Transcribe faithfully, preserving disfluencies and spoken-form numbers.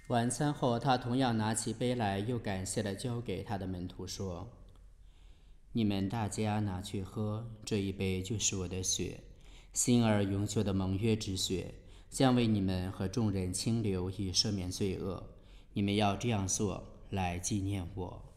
晚餐后，他同样拿起杯来，又感谢地交给他的门徒说：“你们大家拿去喝，这一杯就是我的血，新而永久的盟约之血，将为你们和众人清流，以赦免罪恶。你们要这样做，来纪念我。”